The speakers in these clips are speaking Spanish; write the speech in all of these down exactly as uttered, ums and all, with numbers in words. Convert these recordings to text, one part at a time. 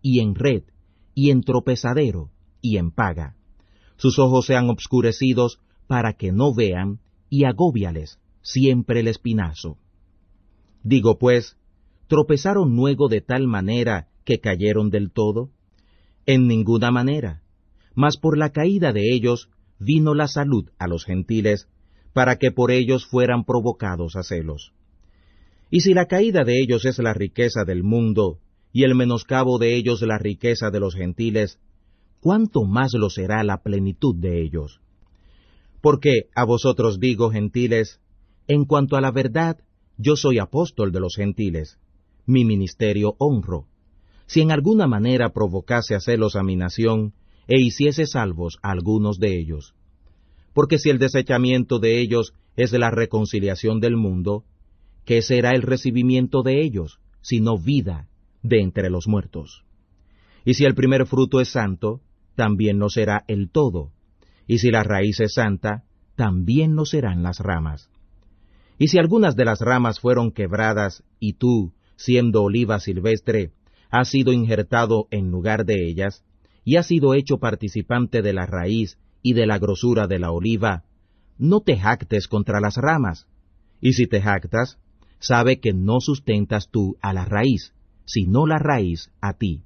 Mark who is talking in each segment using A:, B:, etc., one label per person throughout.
A: y en red, y en tropezadero, y en paga. Sus ojos sean obscurecidos para que no vean, y agóbiales siempre el espinazo. Digo pues, ¿tropezaron luego de tal manera que cayeron del todo? En ninguna manera, mas por la caída de ellos vino la salud a los gentiles, para que por ellos fueran provocados a celos. Y si la caída de ellos es la riqueza del mundo, y el menoscabo de ellos la riqueza de los gentiles, ¿cuánto más lo será la plenitud de ellos? Porque a vosotros digo, gentiles, en cuanto a la verdad, yo soy apóstol de los gentiles, mi ministerio honro, si en alguna manera provocase a celos a mi nación, e hiciese salvos a algunos de ellos. Porque si el desechamiento de ellos es la reconciliación del mundo, ¿qué será el recibimiento de ellos, sino vida de entre los muertos? Y si el primer fruto es santo, también lo será el todo, y si la raíz es santa, también lo serán las ramas. Y si algunas de las ramas fueron quebradas, y tú, siendo oliva silvestre, has sido injertado en lugar de ellas, y has sido hecho participante de la raíz y de la grosura de la oliva, no te jactes contra las ramas, y si te jactas, sabe que no sustentas tú a la raíz, sino la raíz a ti.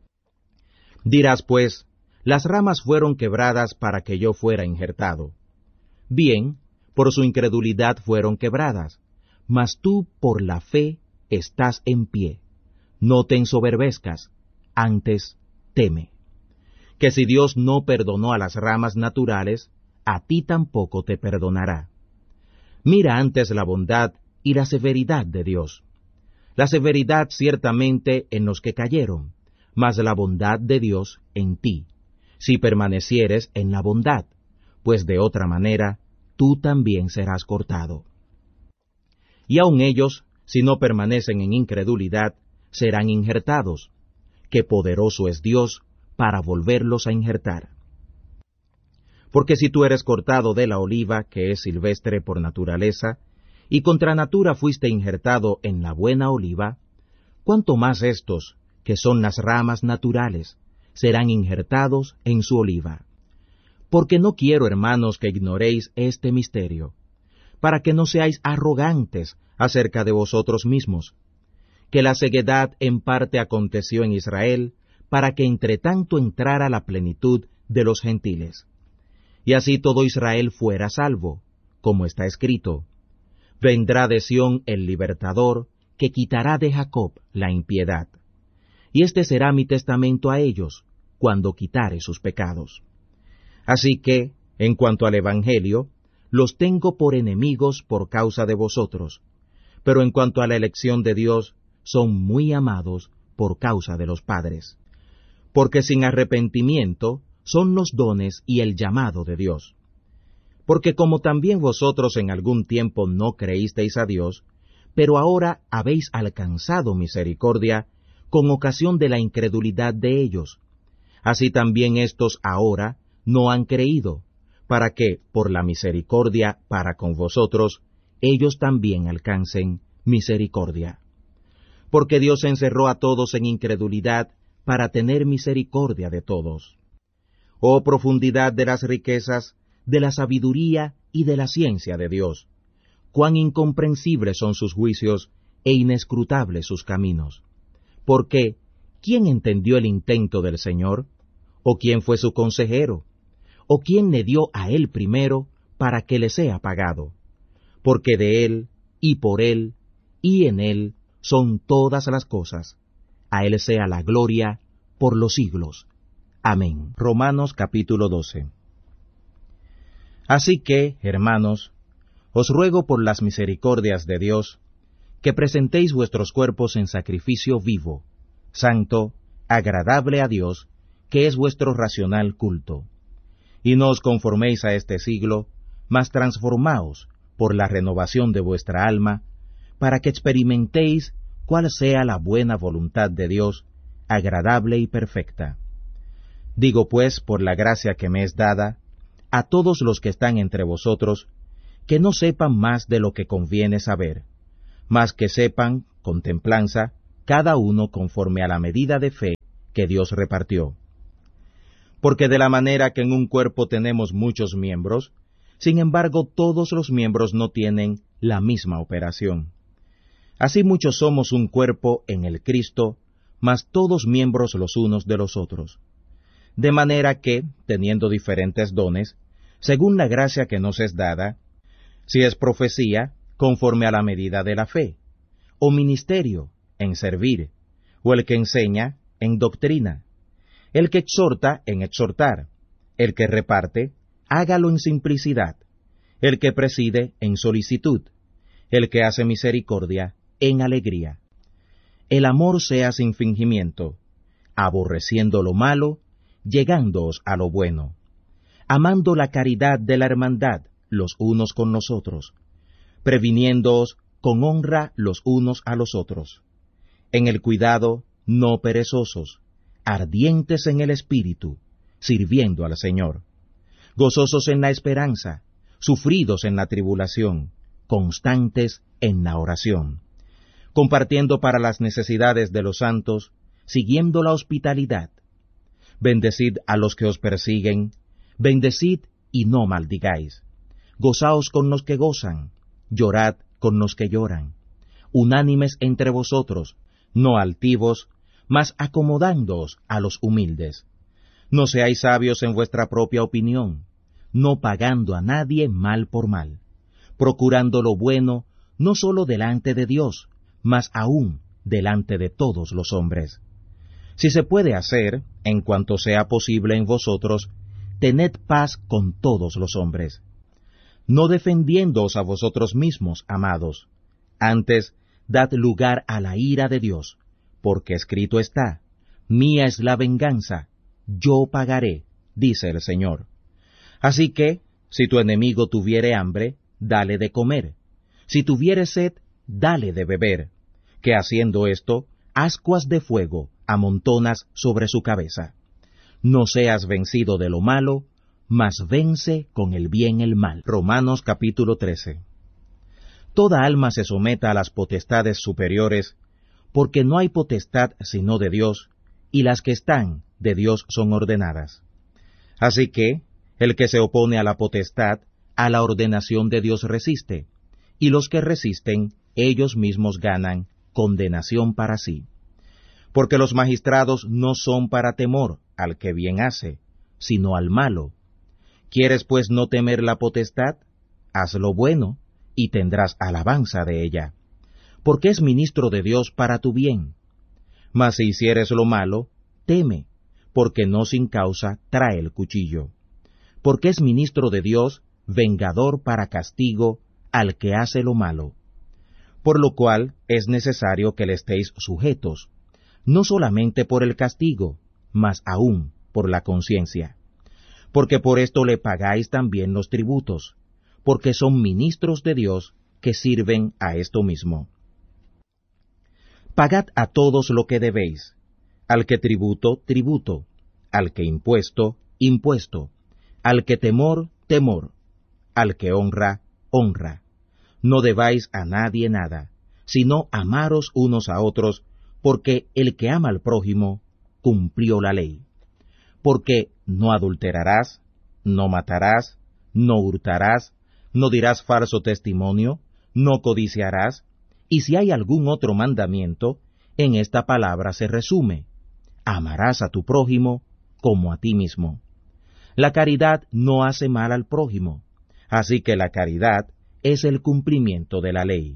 A: Dirás pues, las ramas fueron quebradas para que yo fuera injertado. Bien, por su incredulidad fueron quebradas, mas tú por la fe estás en pie. No te ensoberbezcas, antes teme. Que si Dios no perdonó a las ramas naturales, a ti tampoco te perdonará. Mira antes la bondad y la severidad de Dios. La severidad ciertamente en los que cayeron, mas la bondad de Dios en ti, si permanecieres en la bondad, pues de otra manera tú también serás cortado. Y aun ellos, si no permanecen en incredulidad, serán injertados, que poderoso es Dios para volverlos a injertar. Porque si tú eres cortado de la oliva, que es silvestre por naturaleza, y contra natura fuiste injertado en la buena oliva, cuánto más estos, que son las ramas naturales, serán injertados en su oliva. Porque no quiero, hermanos, que ignoréis este misterio, para que no seáis arrogantes acerca de vosotros mismos, que la ceguedad en parte aconteció en Israel, para que entre tanto entrara la plenitud de los gentiles. Y así todo Israel fuera salvo, como está escrito: vendrá de Sión el libertador, que quitará de Jacob la impiedad. Y este será mi testamento a ellos, cuando quitare sus pecados. Así que, en cuanto al Evangelio, los tengo por enemigos por causa de vosotros, pero en cuanto a la elección de Dios, son muy amados por causa de los padres. Porque sin arrepentimiento son los dones y el llamado de Dios. Porque como también vosotros en algún tiempo no creísteis a Dios, pero ahora habéis alcanzado misericordia con ocasión de la incredulidad de ellos, así también éstos ahora no han creído, para que, por la misericordia para con vosotros, ellos también alcancen misericordia. Porque Dios encerró a todos en incredulidad para tener misericordia de todos. Oh profundidad de las riquezas, de la sabiduría y de la ciencia de Dios, cuán incomprensibles son sus juicios e inescrutables sus caminos. Porque, ¿quién entendió el intento del Señor? ¿O quién fue su consejero? ¿O quién le dio a él primero para que le sea pagado? Porque de él, y por él, y en él son todas las cosas. A él sea la gloria por los siglos. Amén. Romanos capítulo doce. Así que, hermanos, os ruego por las misericordias de Dios, que presentéis vuestros cuerpos en sacrificio vivo, santo, agradable a Dios, que es vuestro racional culto. Y no os conforméis a este siglo, mas transformaos por la renovación de vuestra alma, para que experimentéis cuál sea la buena voluntad de Dios, agradable y perfecta. Digo pues, por la gracia que me es dada, a todos los que están entre vosotros, que no sepan más de lo que conviene saber, mas que sepan, con templanza, cada uno conforme a la medida de fe que Dios repartió. Porque de la manera que en un cuerpo tenemos muchos miembros, sin embargo todos los miembros no tienen la misma operación. Así muchos somos un cuerpo en el Cristo, mas todos miembros los unos de los otros. De manera que, teniendo diferentes dones, según la gracia que nos es dada, si es profecía, conforme a la medida de la fe, o ministerio, en servir, o el que enseña, en doctrina, el que exhorta, en exhortar, el que reparte, hágalo en simplicidad, el que preside, en solicitud, el que hace misericordia, en alegría. El amor sea sin fingimiento, aborreciendo lo malo, llegándoos a lo bueno, amando la caridad de la hermandad los unos con los otros, previniéndoos con honra los unos a los otros, en el cuidado no perezosos, ardientes en el espíritu, sirviendo al Señor, gozosos en la esperanza, sufridos en la tribulación, constantes en la oración, compartiendo para las necesidades de los santos, siguiendo la hospitalidad. Bendecid a los que os persiguen, bendecid y no maldigáis. Gozaos con los que gozan, llorad con los que lloran. Unánimes entre vosotros, no altivos, mas acomodándoos a los humildes. No seáis sabios en vuestra propia opinión, no pagando a nadie mal por mal, procurando lo bueno no sólo delante de Dios, mas aún delante de todos los hombres. Si se puede hacer, en cuanto sea posible en vosotros, tened paz con todos los hombres. No defendiéndoos a vosotros mismos, amados, antes dad lugar a la ira de Dios, porque escrito está, mía es la venganza, yo pagaré, dice el Señor. Así que, si tu enemigo tuviere hambre, dale de comer, si tuviere sed, dale de beber, que haciendo esto, ascuas de fuego amontonas sobre su cabeza. No seas vencido de lo malo, mas vence con el bien el mal. Romanos capítulo trece. Toda alma se someta a las potestades superiores, porque no hay potestad sino de Dios, y las que están de Dios son ordenadas. Así que, el que se opone a la potestad, a la ordenación de Dios resiste, y los que resisten, ellos mismos ganan condenación para sí. Porque los magistrados no son para temor al que bien hace, sino al malo. ¿Quieres pues no temer la potestad? Haz lo bueno, y tendrás alabanza de ella, porque es ministro de Dios para tu bien. Mas si hicieres lo malo, teme, porque no sin causa trae el cuchillo. Porque es ministro de Dios, vengador para castigo al que hace lo malo. Por lo cual es necesario que le estéis sujetos, no solamente por el castigo, mas aún por la conciencia. Porque por esto le pagáis también los tributos, porque son ministros de Dios que sirven a esto mismo. Pagad a todos lo que debéis, al que tributo, tributo, al que impuesto, impuesto, al que temor, temor, al que honra, honra. No debáis a nadie nada, sino amaros unos a otros, porque el que ama al prójimo cumplió la ley. Porque no adulterarás, no matarás, no hurtarás, no dirás falso testimonio, no codiciarás, y si hay algún otro mandamiento, en esta palabra se resume: amarás a tu prójimo como a ti mismo. La caridad no hace mal al prójimo, así que la caridad es el cumplimiento de la ley.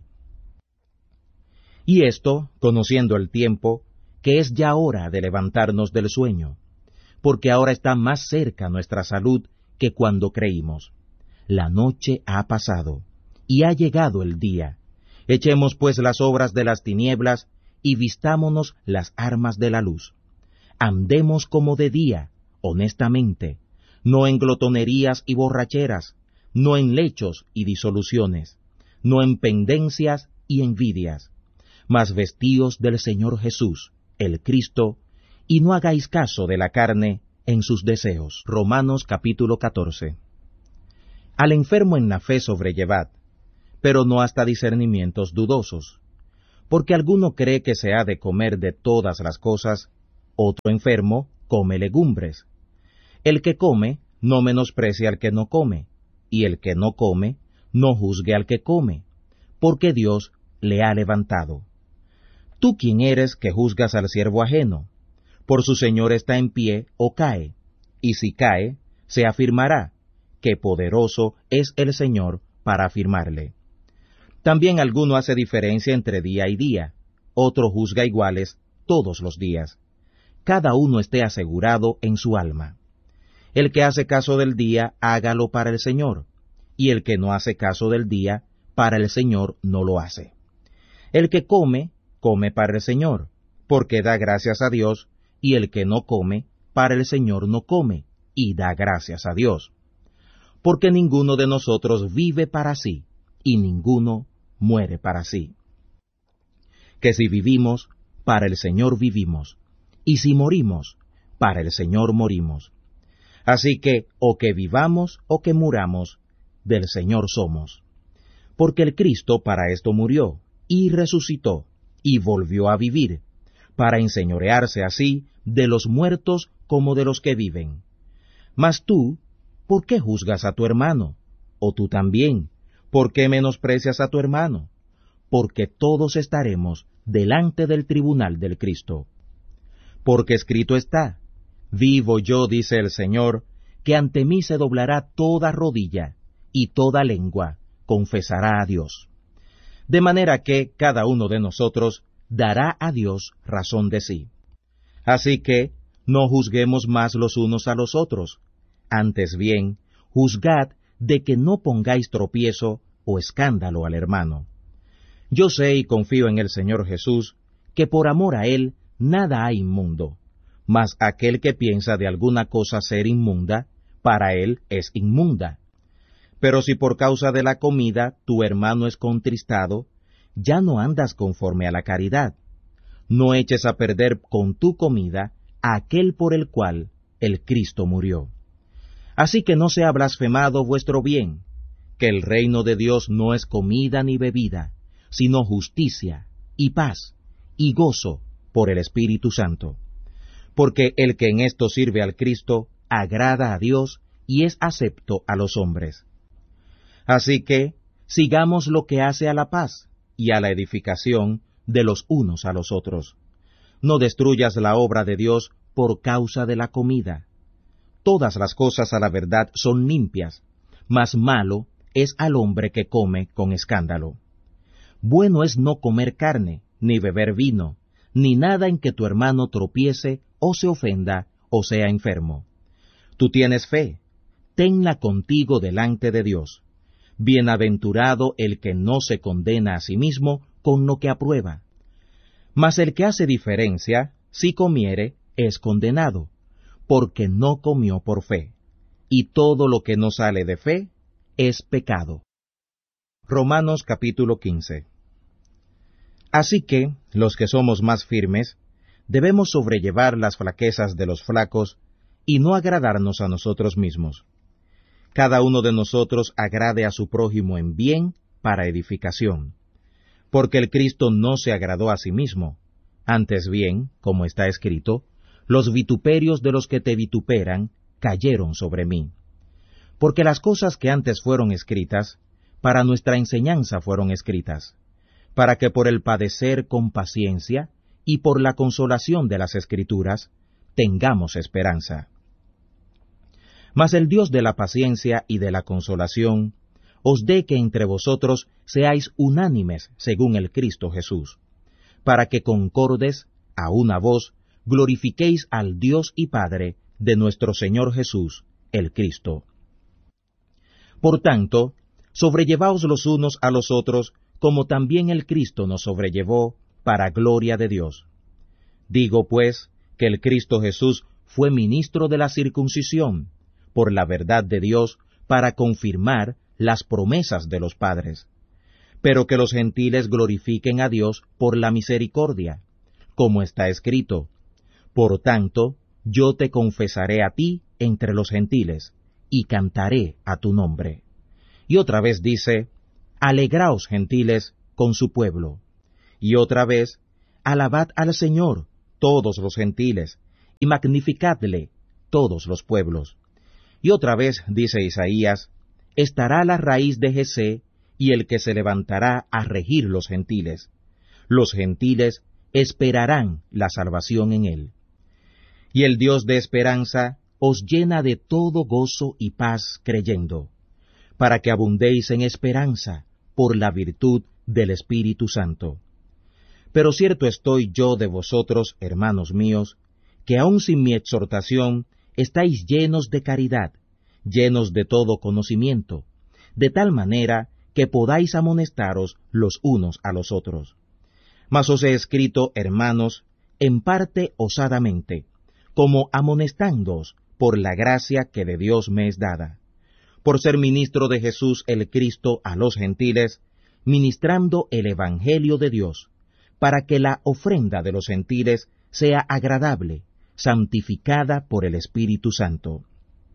A: Y esto, conociendo el tiempo, que es ya hora de levantarnos del sueño, porque ahora está más cerca nuestra salud que cuando creímos. La noche ha pasado, y ha llegado el día. Echemos pues las obras de las tinieblas, y vistámonos las armas de la luz. Andemos como de día, honestamente, no en glotonerías y borracheras, no en lechos y disoluciones, no en pendencias y envidias, mas vestíos del Señor Jesús, el Cristo, y no hagáis caso de la carne en sus deseos. Romanos capítulo catorce. Al enfermo en la fe sobrellevad, pero no hasta discernimientos dudosos, porque alguno cree que se ha de comer de todas las cosas, Otro enfermo come legumbres. El que come no menosprecie al que no come, y el que no come no juzgue al que come, porque Dios le ha levantado. ¿Tú quién eres que juzgas al siervo ajeno? Por su señor está en pie o cae, y si cae, se afirmará, que poderoso es el Señor para afirmarle. También alguno hace diferencia entre día y día, otro juzga iguales todos los días. Cada uno esté asegurado en su alma. El que hace caso del día, hágalo para el Señor, y el que no hace caso del día, para el Señor no lo hace. El que come, come para el Señor, porque da gracias a Dios, y el que no come, para el Señor no come, y da gracias a Dios. Porque ninguno de nosotros vive para sí, y ninguno muere para sí. Que si vivimos, para el Señor vivimos, y si morimos, para el Señor morimos. Así que, o que vivamos o que muramos, del Señor somos. Porque el Cristo para esto murió, y resucitó, y volvió a vivir, para enseñorearse así de los muertos como de los que viven. Mas tú, ¿por qué juzgas a tu hermano? O tú también, ¿por qué menosprecias a tu hermano? Porque todos estaremos delante del tribunal del Cristo. Porque escrito está, vivo yo, dice el Señor, que ante mí se doblará toda rodilla, y toda lengua confesará a Dios. De manera que cada uno de nosotros dará a Dios razón de sí. Así que no juzguemos más los unos a los otros, antes bien, juzgad de que no pongáis tropiezo o escándalo al hermano. Yo sé y confío en el Señor Jesús, que por amor a Él nada hay inmundo, mas aquel que piensa de alguna cosa ser inmunda, para él es inmunda. Pero si por causa de la comida tu hermano es contristado, ya no andas conforme a la caridad. No eches a perder con tu comida a aquel por el cual el Cristo murió. Así que no sea blasfemado vuestro bien, que el reino de Dios no es comida ni bebida, sino justicia, y paz, y gozo por el Espíritu Santo. Porque el que en esto sirve al Cristo, agrada a Dios y es acepto a los hombres. Así que, sigamos lo que hace a la paz y a la edificación de los unos a los otros. No destruyas la obra de Dios por causa de la comida. Todas las cosas a la verdad son limpias, mas malo es al hombre que come con escándalo. Bueno es no comer carne, ni beber vino, ni nada en que tu hermano tropiece o se ofenda o sea enfermo. Tú tienes fe, tenla contigo delante de Dios. Bienaventurado el que no se condena a sí mismo con lo que aprueba. Mas el que hace diferencia, si comiere, es condenado, porque no comió por fe, y todo lo que no sale de fe es pecado. Romanos capítulo quince. Así que, los que somos más firmes, debemos sobrellevar las flaquezas de los flacos, y no agradarnos a nosotros mismos. Cada uno de nosotros agrade a su prójimo en bien para edificación. Porque el Cristo no se agradó a sí mismo, antes bien, como está escrito, los vituperios de los que te vituperan cayeron sobre mí. Porque las cosas que antes fueron escritas, para nuestra enseñanza fueron escritas, para que por el padecer con paciencia y por la consolación de las Escrituras, tengamos esperanza. Mas el Dios de la paciencia y de la consolación, os dé que entre vosotros seáis unánimes según el Cristo Jesús, para que concordes, a una voz, glorifiquéis al Dios y Padre de nuestro Señor Jesús, el Cristo. Por tanto, sobrellevaos los unos a los otros, como también el Cristo nos sobrellevó, para gloria de Dios. Digo, pues, que el Cristo Jesús fue ministro de la circuncisión, por la verdad de Dios, para confirmar las promesas de los padres, pero que los gentiles glorifiquen a Dios por la misericordia, como está escrito, por tanto, yo te confesaré a ti entre los gentiles, y cantaré a tu nombre. Y otra vez dice, alegraos gentiles con su pueblo. Y otra vez, alabad al Señor, todos los gentiles, y magnificadle todos los pueblos. Y otra vez, dice Isaías, estará la raíz de Jesé y el que se levantará a regir los gentiles. Los gentiles esperarán la salvación en él. Y el Dios de esperanza os llena de todo gozo y paz creyendo, para que abundéis en esperanza por la virtud del Espíritu Santo. Pero cierto estoy yo de vosotros, hermanos míos, que aun sin mi exhortación estáis llenos de caridad, llenos de todo conocimiento, de tal manera que podáis amonestaros los unos a los otros. Mas os he escrito, hermanos, en parte osadamente, como amonestándoos por la gracia que de Dios me es dada, por ser ministro de Jesús el Cristo a los gentiles, ministrando el Evangelio de Dios, para que la ofrenda de los gentiles sea agradable, santificada por el Espíritu Santo.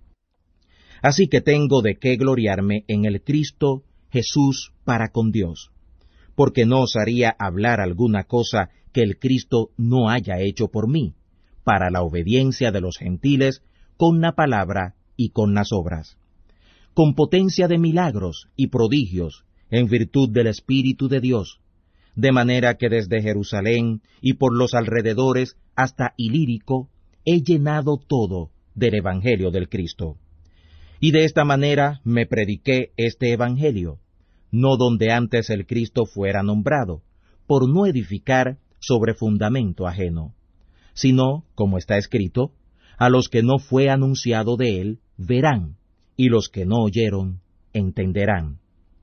A: Así que tengo de qué gloriarme en el Cristo Jesús para con Dios, porque no osaría hablar alguna cosa que el Cristo no haya hecho por mí, para la obediencia de los gentiles, con la palabra y con las obras, con potencia de milagros y prodigios, en virtud del Espíritu de Dios, de manera que desde Jerusalén y por los alrededores hasta Ilírico he llenado todo del Evangelio del Cristo. Y de esta manera me prediqué este Evangelio, no donde antes el Cristo fuera nombrado, por no edificar sobre fundamento ajeno, sino, como está escrito, a los que no fue anunciado de él, verán, y los que no oyeron, entenderán.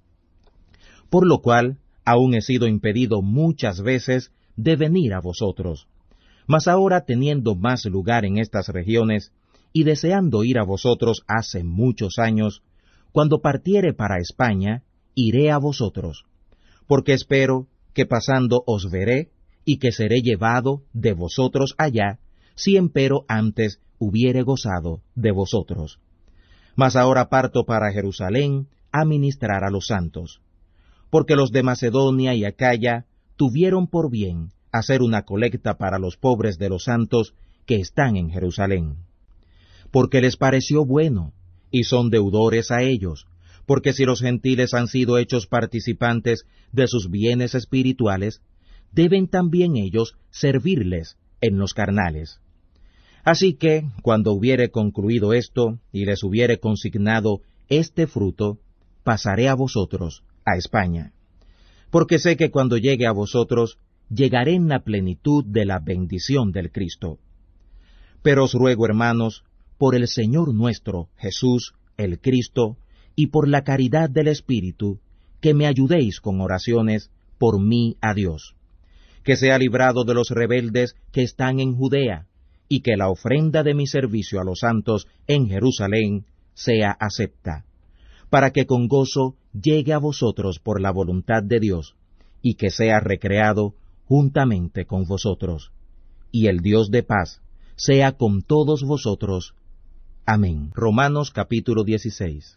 A: Por lo cual, aún he sido impedido muchas veces de venir a vosotros, mas ahora teniendo más lugar en estas regiones, y deseando ir a vosotros hace muchos años, cuando partiere para España, iré a vosotros, porque espero que pasando os veré, y que seré llevado de vosotros allá, si empero antes hubiere gozado de vosotros. Mas ahora parto para Jerusalén a ministrar a los santos, porque los de Macedonia y Acaya tuvieron por bien hacer una colecta para los pobres de los santos que están en Jerusalén, porque les pareció bueno, y son deudores a ellos, porque si los gentiles han sido hechos participantes de sus bienes espirituales, deben también ellos servirles en los carnales. Así que, cuando hubiere concluido esto, y les hubiere consignado este fruto, pasaré a vosotros, a España, porque sé que cuando llegue a vosotros, llegaré en la plenitud de la bendición del Cristo. Pero os ruego, hermanos, por el Señor nuestro, Jesús, el Cristo, y por la caridad del Espíritu, que me ayudéis con oraciones por mí a Dios, que sea librado de los rebeldes que están en Judea, y que la ofrenda de mi servicio a los santos en Jerusalén sea acepta, para que con gozo llegue a vosotros por la voluntad de Dios, y que sea recreado juntamente con vosotros. Y el Dios de paz sea con todos vosotros. Amén. Romanos capítulo dieciséis.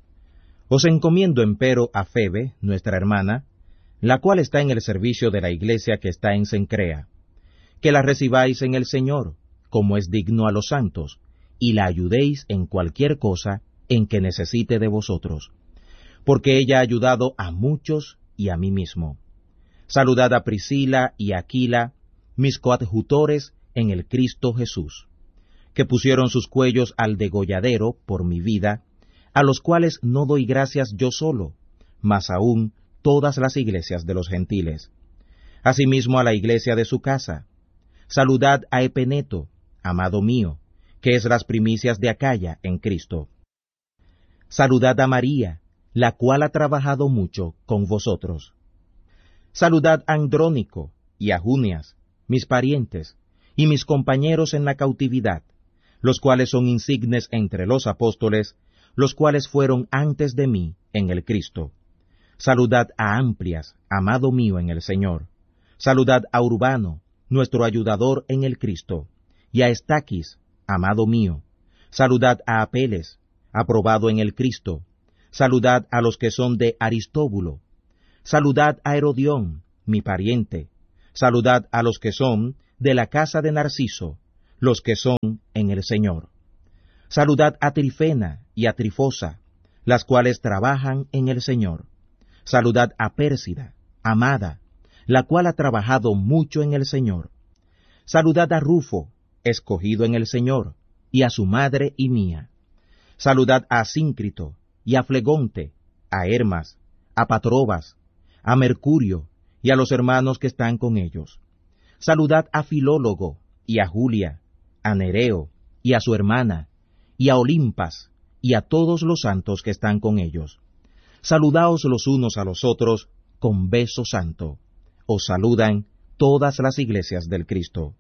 A: Os encomiendo empero a Febe, nuestra hermana, la cual está en el servicio de la iglesia que está en Cencrea, que la recibáis en el Señor, como es digno a los santos, y la ayudéis en cualquier cosa en que necesite de vosotros, porque ella ha ayudado a muchos y a mí mismo. Saludad a Priscila y a Aquila, mis coadjutores en el Cristo Jesús, que pusieron sus cuellos al degolladero por mi vida, a los cuales no doy gracias yo solo, mas aún todas las iglesias de los gentiles. Asimismo a la iglesia de su casa. Saludad a Epeneto, amado mío, que es las primicias de Acaya en Cristo. Saludad a María, la cual ha trabajado mucho con vosotros. Saludad a Andrónico y a Junias, mis parientes, y mis compañeros en la cautividad, los cuales son insignes entre los apóstoles, los cuales fueron antes de mí en el Cristo. Saludad a Amplias, amado mío en el Señor. Saludad a Urbano, nuestro ayudador en el Cristo, y a Estaquis, amado mío. Saludad a Apeles, aprobado en el Cristo. Saludad a los que son de Aristóbulo. Saludad a Herodión, mi pariente. Saludad a los que son de la casa de Narciso, los que son en el Señor. Saludad a Trifena y a Trifosa, las cuales trabajan en el Señor. Saludad a Pérsida, amada, la cual ha trabajado mucho en el Señor. Saludad a Rufo, escogido en el Señor, y a su madre y mía. Saludad a Asíncrito, y a Flegonte, a Hermas, a Patrobas, a Mercurio, y a los hermanos que están con ellos. Saludad a Filólogo, y a Julia, a Nereo, y a su hermana, y a Olimpas, y a todos los santos que están con ellos. Saludaos los unos a los otros con beso santo. Os saludan todas las iglesias del Cristo.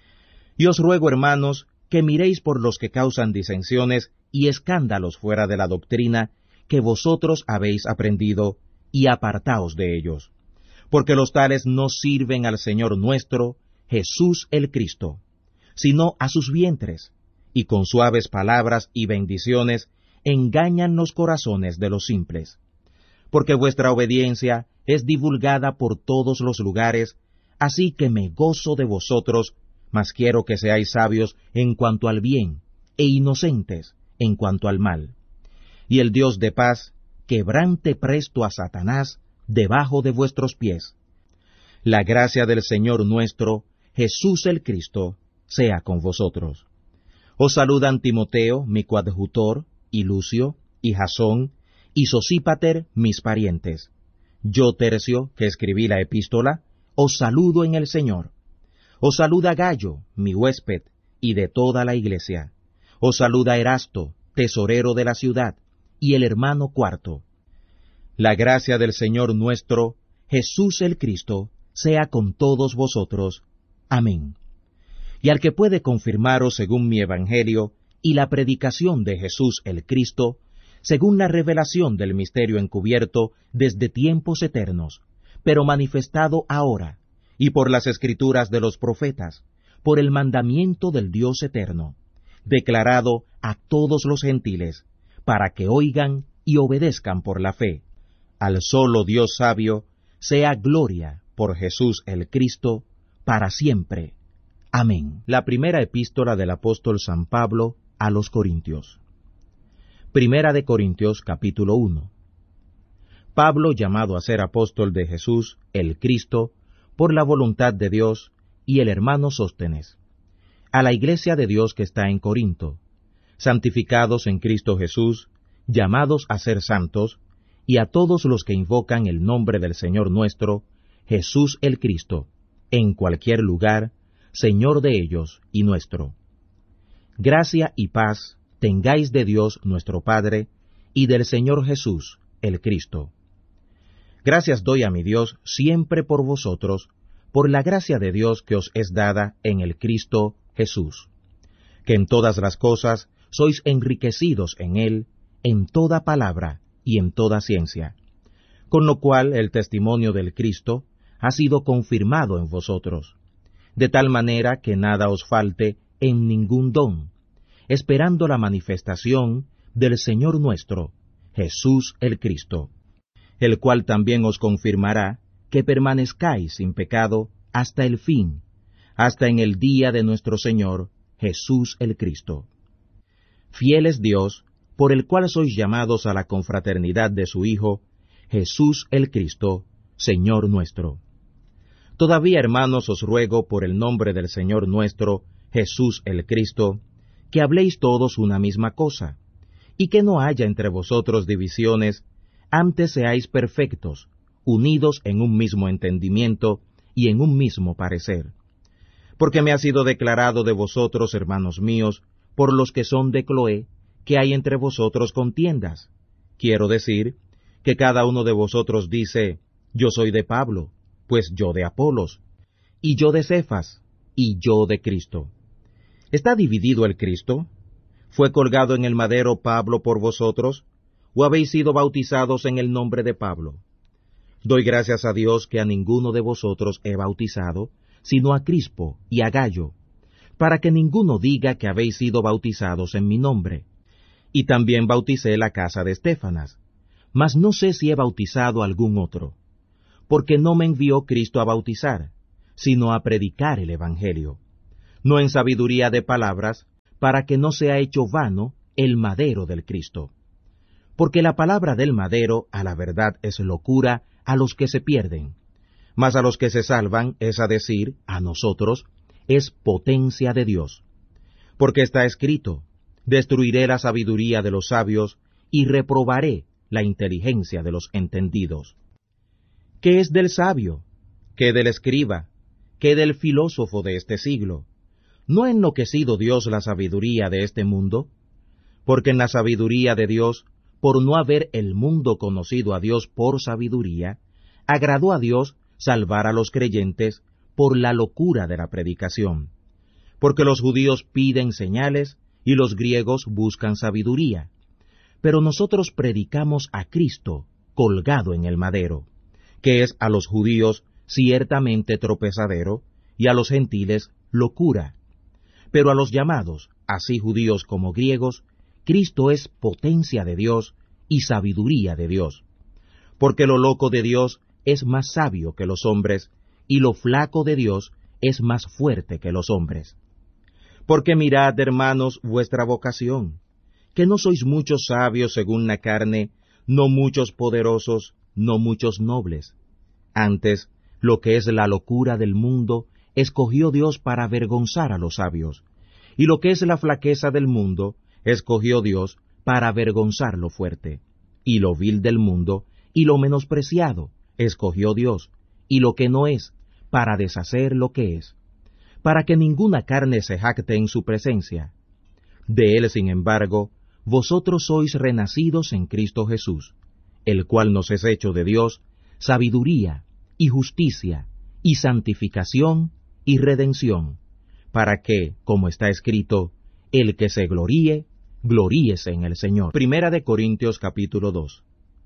A: Y os ruego, hermanos, que miréis por los que causan disensiones y escándalos fuera de la doctrina que vosotros habéis aprendido, y apartaos de ellos, porque los tales no sirven al Señor nuestro, Jesús el Cristo, sino a sus vientres, y con suaves palabras y bendiciones engañan los corazones de los simples. Porque vuestra obediencia es divulgada por todos los lugares, así que me gozo de vosotros, mas quiero que seáis sabios en cuanto al bien, e inocentes en cuanto al mal. Y el Dios de paz quebrante presto a Satanás debajo de vuestros pies. La gracia del Señor nuestro, Jesús el Cristo, sea con vosotros. Os saludan Timoteo, mi coadjutor, y Lucio, y Jasón, y Sosípater, mis parientes. Yo, Tercio, que escribí la epístola, os saludo en el Señor. Os saluda Gallo, mi huésped, y de toda la iglesia. Os saluda Erasto, tesorero de la ciudad, y el hermano Cuarto. La gracia del Señor nuestro, Jesús el Cristo, sea con todos vosotros. Amén. Y al que puede confirmaros según mi evangelio y la predicación de Jesús el Cristo, según la revelación del misterio encubierto desde tiempos eternos, pero manifestado ahora, y por las escrituras de los profetas, por el mandamiento del Dios eterno, declarado a todos los gentiles, para que oigan y obedezcan por la fe. Al solo Dios sabio, sea gloria por Jesús el Cristo, para siempre. Amén. La primera epístola del apóstol San Pablo a los Corintios. Primera de Corintios, capítulo uno. Pablo, llamado a ser apóstol de Jesús, el Cristo, por la voluntad de Dios, y el hermano Sóstenes, a la iglesia de Dios que está en Corinto, santificados en Cristo Jesús, llamados a ser santos, y a todos los que invocan el nombre del Señor nuestro, Jesús el Cristo, en cualquier lugar, Señor de ellos y nuestro. Gracia y paz tengáis de Dios nuestro Padre, y del Señor Jesús, el Cristo. Gracias doy a mi Dios siempre por vosotros, por la gracia de Dios que os es dada en el Cristo Jesús, que en todas las cosas sois enriquecidos en Él, en toda palabra y en toda ciencia, con lo cual el testimonio del Cristo ha sido confirmado en vosotros, de tal manera que nada os falte en ningún don, esperando la manifestación del Señor nuestro, Jesús el Cristo, el cual también os confirmará que permanezcáis sin pecado hasta el fin, hasta en el día de nuestro Señor, Jesús el Cristo. Fiel es Dios, por el cual sois llamados a la confraternidad de su Hijo, Jesús el Cristo, Señor nuestro. Todavía, hermanos, os ruego por el nombre del Señor nuestro, Jesús el Cristo, que habléis todos una misma cosa, y que no haya entre vosotros divisiones, antes seáis perfectos, unidos en un mismo entendimiento y en un mismo parecer. Porque me ha sido declarado de vosotros, hermanos míos, por los que son de Cloé, que hay entre vosotros contiendas. Quiero decir, que cada uno de vosotros dice, yo soy de Pablo, pues yo de Apolos, y yo de Cefas, y yo de Cristo. ¿Está dividido el Cristo? ¿Fue colgado en el madero Pablo por vosotros? ¿O habéis sido bautizados en el nombre de Pablo? Doy gracias a Dios que a ninguno de vosotros he bautizado, sino a Crispo y a Gallo, para que ninguno diga que habéis sido bautizados en mi nombre. Y también bauticé la casa de Estéfanas, mas no sé si he bautizado a algún otro, porque no me envió Cristo a bautizar, sino a predicar el Evangelio, no en sabiduría de palabras, para que no sea hecho vano el madero del Cristo. Porque la palabra del madero a la verdad es locura a los que se pierden, mas a los que se salvan, es a decir, a nosotros, es potencia de Dios. Porque está escrito, destruiré la sabiduría de los sabios, y reprobaré la inteligencia de los entendidos. ¿Qué es del sabio? ¿Qué del escriba? ¿Qué del filósofo de este siglo? ¿No ha enloquecido Dios la sabiduría de este mundo? Porque en la sabiduría de Dios, por no haber el mundo conocido a Dios por sabiduría, agradó a Dios salvar a los creyentes por la locura de la predicación. Porque los judíos piden señales y los griegos buscan sabiduría. Pero nosotros predicamos a Cristo colgado en el madero, que es a los judíos ciertamente tropezadero y a los gentiles locura. Pero a los llamados, así judíos como griegos, Cristo es potencia de Dios y sabiduría de Dios. Porque lo loco de Dios es más sabio que los hombres, y lo flaco de Dios es más fuerte que los hombres. Porque mirad, hermanos, vuestra vocación, que no sois muchos sabios según la carne, no muchos poderosos, no muchos nobles. Antes, lo que es la locura del mundo, escogió Dios para avergonzar a los sabios, y lo que es la flaqueza del mundo, escogió Dios para avergonzar lo fuerte, y lo vil del mundo, y lo menospreciado, escogió Dios, y lo que no es, para deshacer lo que es, para que ninguna carne se jacte en su presencia. De él, sin embargo, vosotros sois renacidos en Cristo Jesús, el cual nos es hecho de Dios sabiduría, y justicia, y santificación, y redención, para que, como está escrito, el que se gloríe, gloríese en el Señor. Primera de Corintios capítulo dos.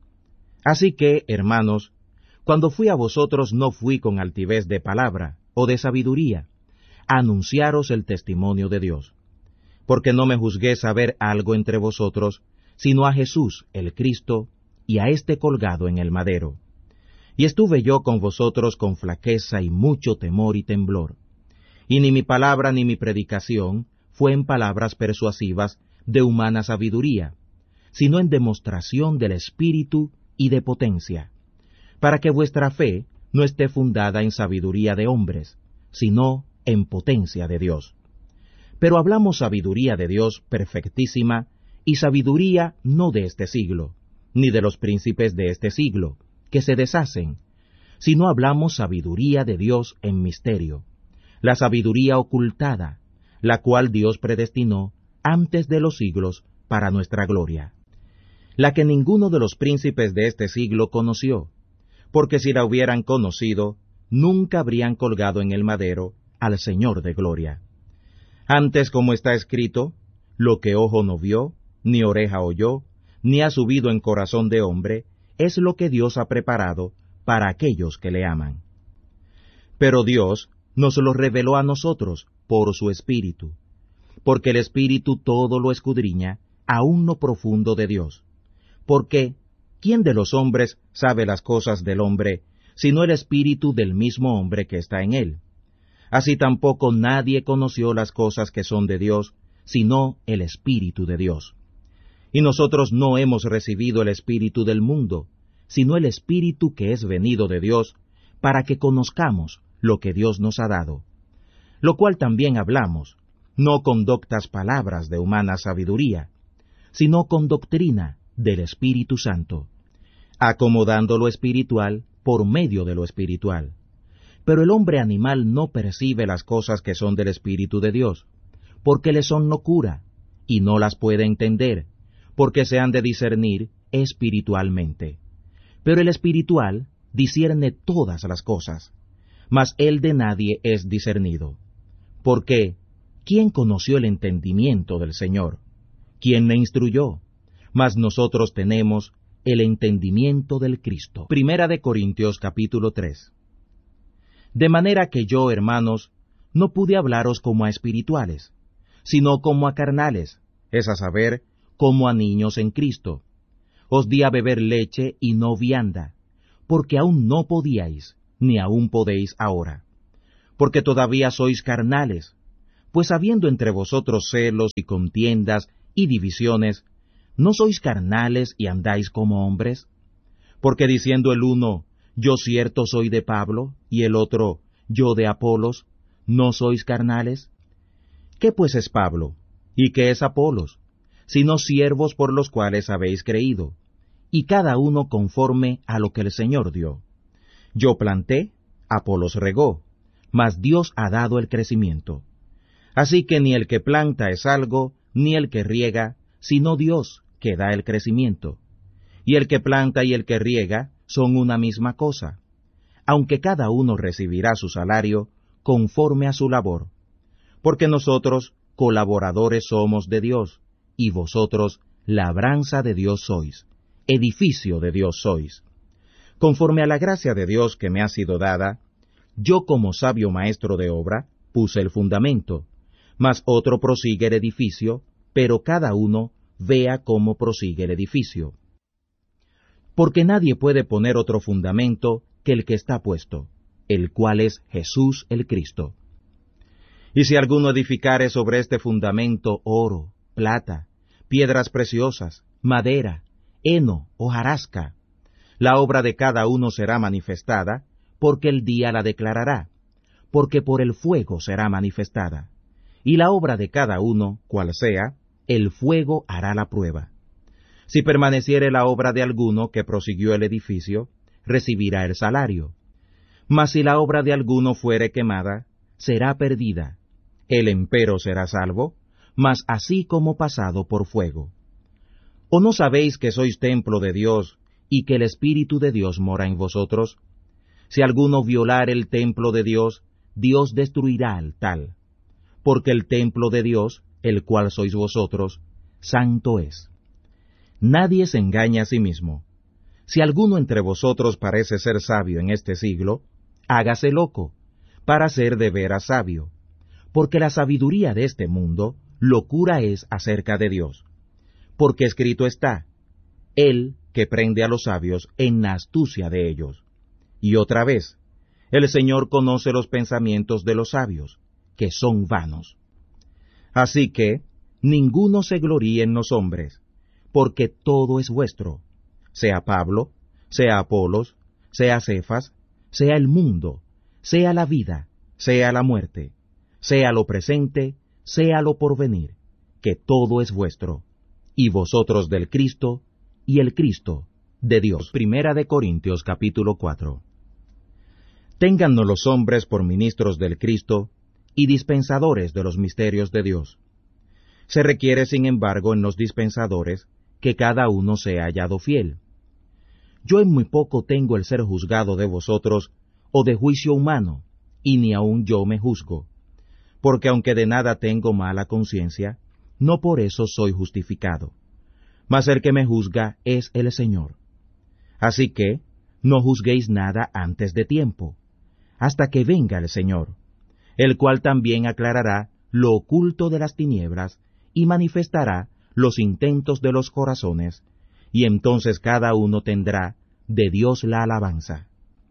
A: Así que, hermanos, cuando fui a vosotros no fui con altivez de palabra o de sabiduría, a anunciaros el testimonio de Dios, porque no me juzgué saber algo entre vosotros, sino a Jesús el Cristo, y a éste colgado en el madero. Y estuve yo con vosotros con flaqueza y mucho temor y temblor. Y ni mi palabra ni mi predicación fue en palabras persuasivas de humana sabiduría, sino en demostración del Espíritu y de potencia, para que vuestra fe no esté fundada en sabiduría de hombres, sino en potencia de Dios. Pero hablamos sabiduría de Dios perfectísima, y sabiduría no de este siglo, ni de los príncipes de este siglo, que se deshacen, sino hablamos sabiduría de Dios en misterio, la sabiduría ocultada, la cual Dios predestinó antes de los siglos para nuestra gloria, la que ninguno de los príncipes de este siglo conoció, porque si la hubieran conocido, nunca habrían colgado en el madero al Señor de gloria. Antes, como está escrito, lo que ojo no vio, ni oreja oyó, ni ha subido en corazón de hombre, es lo que Dios ha preparado para aquellos que le aman. Pero Dios nos lo reveló a nosotros por su Espíritu, porque el Espíritu todo lo escudriña, aún lo profundo de Dios. Porque, ¿quién de los hombres sabe las cosas del hombre, sino el Espíritu del mismo hombre que está en él? Así tampoco nadie conoció las cosas que son de Dios, sino el Espíritu de Dios. Y nosotros no hemos recibido el Espíritu del mundo, sino el Espíritu que es venido de Dios, para que conozcamos lo que Dios nos ha dado. Lo cual también hablamos, no con doctas palabras de humana sabiduría, sino con doctrina del Espíritu Santo, acomodando lo espiritual por medio de lo espiritual. Pero el hombre animal no percibe las cosas que son del Espíritu de Dios, porque le son locura, y no las puede entender, porque se han de discernir espiritualmente. Pero el espiritual discierne todas las cosas, mas el de nadie es discernido. Porque, ¿quién conoció el entendimiento del Señor? ¿Quién le instruyó? Mas nosotros tenemos el entendimiento del Cristo. Primera de Corintios capítulo tres. De manera que yo, hermanos, no pude hablaros como a espirituales, sino como a carnales, es a saber, como a niños en Cristo. Os di a beber leche y no vianda, porque aún no podíais, ni aún podéis ahora. Porque todavía sois carnales, Pues habiendo entre vosotros celos y contiendas y divisiones, ¿no sois carnales y andáis como hombres? Porque diciendo el uno, yo cierto soy de Pablo, y el otro, yo de Apolos, ¿no sois carnales? ¿Qué pues es Pablo? ¿Y qué es Apolos? Sino siervos por los cuales habéis creído, y cada uno conforme a lo que el Señor dio. Yo planté, Apolos regó, mas Dios ha dado el crecimiento. Así que ni el que planta es algo, ni el que riega, sino Dios que da el crecimiento. Y el que planta y el que riega son una misma cosa, aunque cada uno recibirá su salario conforme a su labor. Porque nosotros colaboradores somos de Dios, y vosotros labranza de Dios sois, edificio de Dios sois. Conforme a la gracia de Dios que me ha sido dada, yo como sabio maestro de obra puse el fundamento, mas otro prosigue el edificio, pero cada uno vea cómo prosigue el edificio. Porque nadie puede poner otro fundamento que el que está puesto, el cual es Jesús el Cristo. Y si alguno edificare sobre este fundamento oro, plata, piedras preciosas, madera, heno, hojarasca, la obra de cada uno será manifestada, porque el día la declarará, porque por el fuego será manifestada. Y la obra de cada uno, cual sea, el fuego hará la prueba. Si permaneciere la obra de alguno que prosiguió el edificio, recibirá el salario. Mas si la obra de alguno fuere quemada, será perdida. El empero será salvo, mas así como pasado por fuego. ¿O no sabéis que sois templo de Dios, y que el Espíritu de Dios mora en vosotros? Si alguno violar el templo de Dios, Dios destruirá al tal. Porque el templo de Dios, el cual sois vosotros, santo es. Nadie se engaña a sí mismo. Si alguno entre vosotros parece ser sabio en este siglo, hágase loco, para ser de veras sabio. Porque la sabiduría de este mundo, locura es acerca de Dios. Porque escrito está, Él que prende a los sabios en la astucia de ellos. Y otra vez, el Señor conoce los pensamientos de los sabios, que son vanos. Así que, ninguno se gloríe en los hombres, porque todo es vuestro, sea Pablo, sea Apolos, sea Cefas, sea el mundo, sea la vida, sea la muerte, sea lo presente, sea lo porvenir, que todo es vuestro, y vosotros del Cristo, y el Cristo de Dios. Primera de Corintios capítulo cuatro. Téngannos los hombres por ministros del Cristo, y dispensadores de los misterios de Dios. Se requiere, sin embargo, en los dispensadores, que cada uno sea hallado fiel. Yo en muy poco tengo el ser juzgado de vosotros, o de juicio humano, y ni aun yo me juzgo, porque aunque de nada tengo mala conciencia, no por eso soy justificado. Mas el que me juzga es el Señor. Así que, no juzguéis nada antes de tiempo, hasta que venga el Señor, el cual también aclarará lo oculto de las tinieblas, y manifestará los intentos de los corazones, y entonces cada uno tendrá de Dios la alabanza.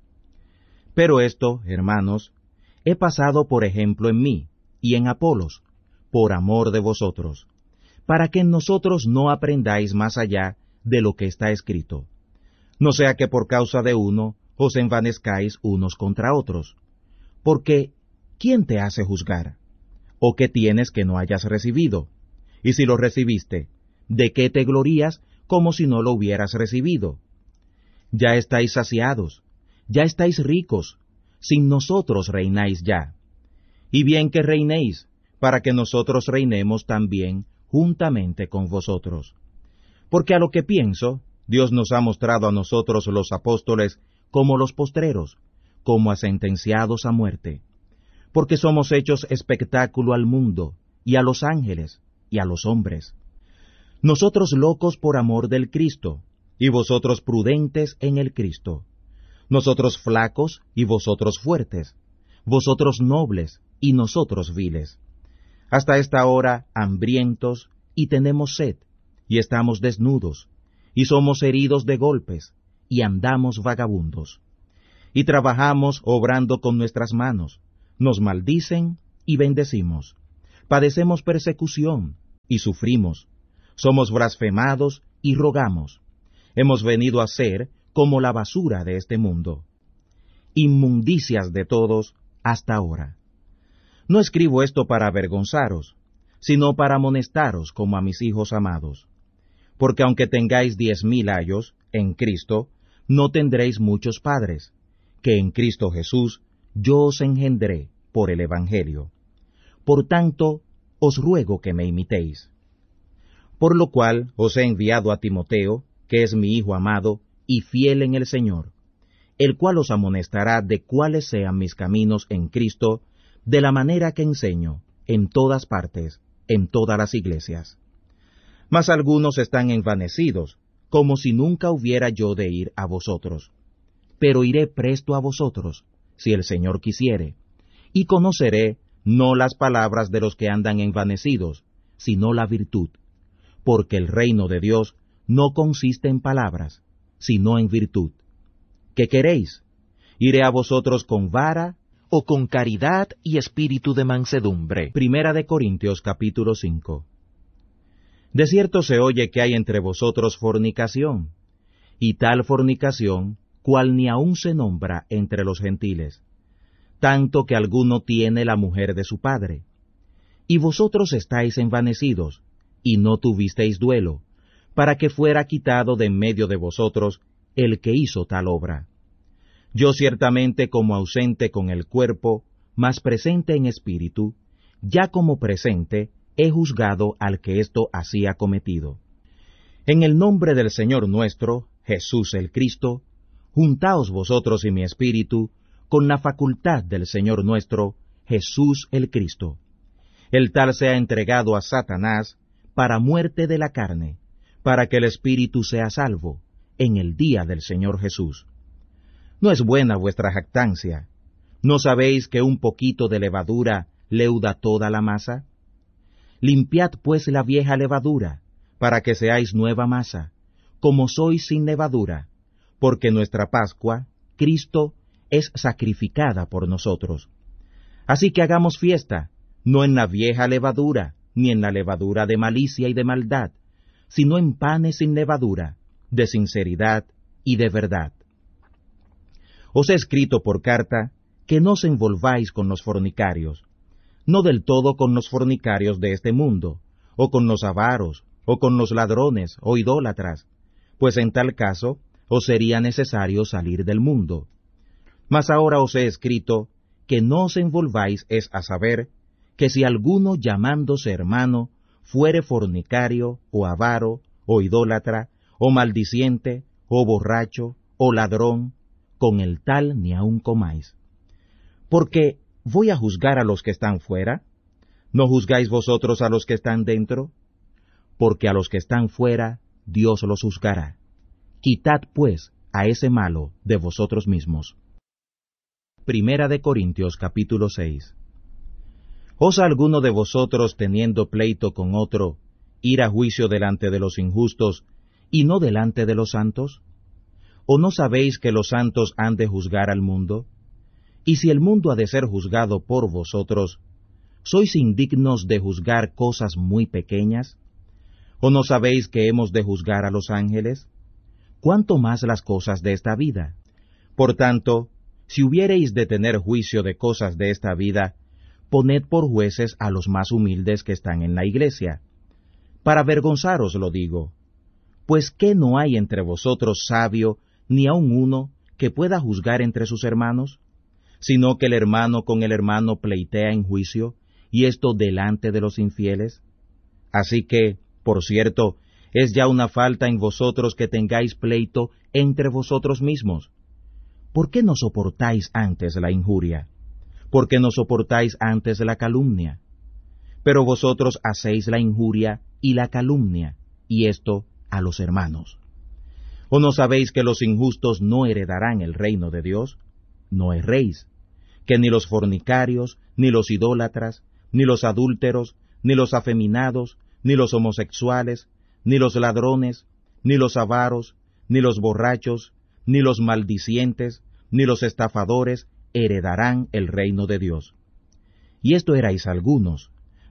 A: Pero esto, hermanos, he pasado por ejemplo en mí, y en Apolos, por amor de vosotros, para que en nosotros no aprendáis más allá de lo que está escrito, no sea que por causa de uno os envanezcáis unos contra otros, porque ¿quién te hace juzgar? ¿O qué tienes que no hayas recibido? Y si lo recibiste, ¿de qué te glorías como si no lo hubieras recibido? Ya estáis saciados, ya estáis ricos, sin nosotros reináis ya. Y bien que reinéis, para que nosotros reinemos también juntamente con vosotros. Porque a lo que pienso, Dios nos ha mostrado a nosotros los apóstoles como los postreros, como a sentenciados a muerte. Porque somos hechos espectáculo al mundo, y a los ángeles, y a los hombres. Nosotros locos por amor del Cristo, y vosotros prudentes en el Cristo. Nosotros flacos, y vosotros fuertes. Vosotros nobles, y nosotros viles. Hasta esta hora hambrientos, y tenemos sed, y estamos desnudos, y somos heridos de golpes, y andamos vagabundos. Y trabajamos obrando con nuestras manos, nos maldicen y bendecimos. Padecemos persecución y sufrimos. Somos blasfemados y rogamos. Hemos venido a ser como la basura de este mundo, inmundicias de todos hasta ahora. No escribo esto para avergonzaros, sino para amonestaros como a mis hijos amados. Porque aunque tengáis diez mil ayos en Cristo, no tendréis muchos padres, que en Cristo Jesús yo os engendré por el Evangelio. Por tanto, os ruego que me imitéis. Por lo cual os he enviado a Timoteo, que es mi hijo amado y fiel en el Señor, el cual os amonestará de cuáles sean mis caminos en Cristo, de la manera que enseño, en todas partes, en todas las iglesias. Mas algunos están envanecidos, como si nunca hubiera yo de ir a vosotros. Pero iré presto a vosotros, si el Señor quisiere, y conoceré no las palabras de los que andan envanecidos, sino la virtud, porque el reino de Dios no consiste en palabras, sino en virtud. ¿Qué queréis? ¿Iré a vosotros con vara o con caridad y espíritu de mansedumbre? Primera de Corintios capítulo cinco. De cierto se oye que hay entre vosotros fornicación, y tal fornicación, cual ni aun se nombra entre los gentiles, tanto que alguno tiene la mujer de su padre. Y vosotros estáis envanecidos, y no tuvisteis duelo, para que fuera quitado de en medio de vosotros el que hizo tal obra. Yo ciertamente como ausente con el cuerpo, mas presente en espíritu, ya como presente, he juzgado al que esto hacía cometido. En el nombre del Señor nuestro, Jesús el Cristo, juntaos vosotros y mi espíritu, con la facultad del Señor nuestro, Jesús el Cristo. El tal sea entregado a Satanás para muerte de la carne, para que el espíritu sea salvo en el día del Señor Jesús. No es buena vuestra jactancia. ¿No sabéis que un poquito de levadura leuda toda la masa? Limpiad pues la vieja levadura, para que seáis nueva masa, como sois sin levadura, porque nuestra Pascua, Cristo, es sacrificada por nosotros. Así que hagamos fiesta, no en la vieja levadura, ni en la levadura de malicia y de maldad, sino en panes sin levadura, de sinceridad y de verdad. Os he escrito por carta que no os envolváis con los fornicarios, no del todo con los fornicarios de este mundo, o con los avaros, o con los ladrones, o idólatras, pues en tal caso os sería necesario salir del mundo. Mas ahora os he escrito que no os envolváis es a saber, que si alguno llamándose hermano fuere fornicario, o avaro, o idólatra, o maldiciente, o borracho, o ladrón, con el tal ni aun comáis. Porque, ¿voy a juzgar a los que están fuera? ¿No juzgáis vosotros a los que están dentro? Porque a los que están fuera, Dios los juzgará. Quitad, pues, a ese malo de vosotros mismos. Primera de Corintios capítulo seis. ¿Osa alguno de vosotros, teniendo pleito con otro, ir a juicio delante de los injustos, y no delante de los santos? ¿O no sabéis que los santos han de juzgar al mundo? Y si el mundo ha de ser juzgado por vosotros, ¿sois indignos de juzgar cosas muy pequeñas? ¿O no sabéis que hemos de juzgar a los ángeles? ¿Cuánto más las cosas de esta vida? Por tanto, si hubiereis de tener juicio de cosas de esta vida, poned por jueces a los más humildes que están en la iglesia. Para avergonzaros lo digo, pues ¿qué no hay entre vosotros sabio, ni aun uno, que pueda juzgar entre sus hermanos? Sino que el hermano con el hermano pleitea en juicio, y esto delante de los infieles. Así que, por cierto, es ya una falta en vosotros que tengáis pleito entre vosotros mismos. ¿Por qué no soportáis antes la injuria? ¿Por qué no soportáis antes la calumnia? Pero vosotros hacéis la injuria y la calumnia, y esto a los hermanos. ¿O no sabéis que los injustos no heredarán el reino de Dios? No erréis, que ni los fornicarios, ni los idólatras, ni los adúlteros, ni los afeminados, ni los homosexuales, ni los ladrones, ni los avaros, ni los borrachos, ni los maldicientes, ni los estafadores heredarán el reino de Dios. Y esto erais algunos,